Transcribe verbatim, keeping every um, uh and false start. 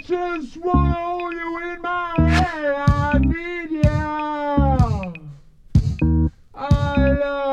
just wanna hold you in my hand. I need you. I love